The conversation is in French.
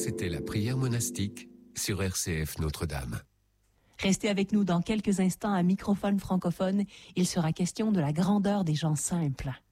C'était la prière monastique sur RCF Notre-Dame. Restez avec nous dans quelques instants à Microphone francophone. Il sera question de la grandeur des gens simples.